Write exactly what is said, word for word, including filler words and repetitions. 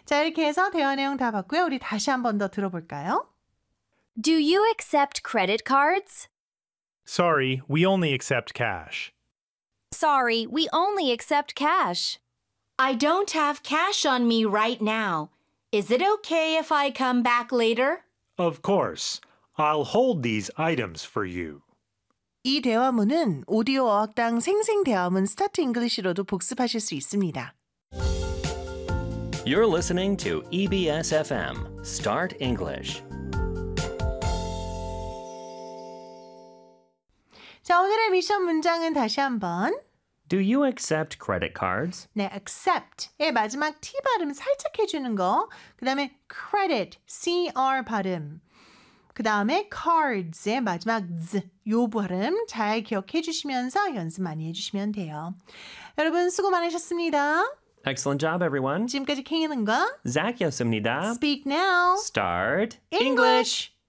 자, 이렇게 해서 대화 내용 다 봤고요. 우리 다시 한 번 더 들어볼까요? Do you accept credit cards? Sorry, we only accept cash. Sorry, we only accept cash. I don't have cash on me right now. Is it okay if I come back later? Of course. I'll hold these items for you. 이 대화문은 오디오 어학당 생생 대화문 스타트 잉글리시로도 복습하실 수 있습니다. You're listening to E B S F M, Start English. 자, 오늘의 미션 문장은 다시 한번. Do you accept credit cards? 네, accept의 마지막 T 발음 살짝 해주는 거. 그 다음에 credit, C-R 발음. 그 다음에 cards의 마지막 Z, 요 발음 잘 기억해 주시면서 연습 많이 해주시면 돼요. 여러분 수고 많으셨습니다. Excellent job, everyone. 지금까지 케이는과 Zach였습니다. Speak now. Start English.